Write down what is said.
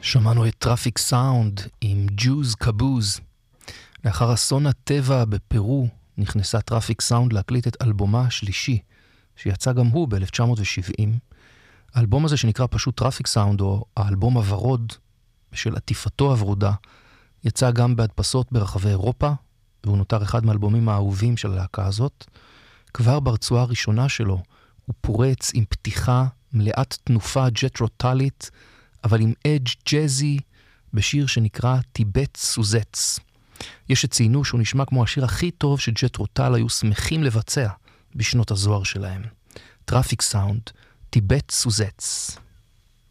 שמענו את טראפיק סאונד עם ג'וז קבוז. לאחר אסון הטבע בפרו נכנסה טראפיק סאונד להקליט את אלבומה השלישי, שיצא גם הוא ב-1970. האלבום הזה שנקרא פשוט טראפיק סאונד, או האלבום הוורוד, בשל עטיפתו הוורודה, יצא גם בהדפסות ברחבי אירופה, והוא נותר אחד מהאלבומים האהובים של הלהקה הזאת. כבר ברצועה הראשונה שלו הוא פורץ עם פתיחה מלאת תנופה ג'ט-רוטלית, אבל עם אדג' ג'זי, בשיר שנקרא טיבט סוזץ. יש שציינו שהוא נשמע כמו השיר הכי טוב שג'ט-רוטל היו שמחים לבצע בשנות הזוהר שלהם. טראפיק סאונד, טיבט סוזץ.